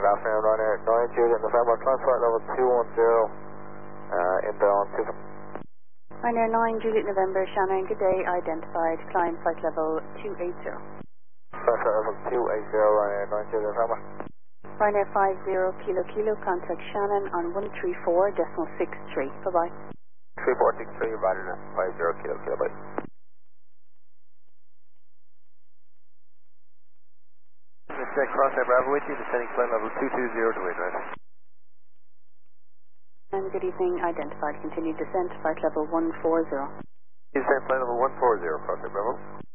Good afternoon, Ryanair 9 Juliet November, climb flight level 210, inbound 2. Ryanair 9 Juliet November, Shannon, good day, identified, climb flight level 280. Climb flight level 280, Ryanair 9 Juliet November. Ryanair 50 Kilo Kilo, contact Shannon on 134.63, bye-bye. 3463, Ryanair 50 Kilo Kilo, bye. Check Crosshair Bravo with you, descending flight level 220 to Wayne. And good evening, identified, continued descent, flight level 140. Descent flight level 140, Crosshair Bravo.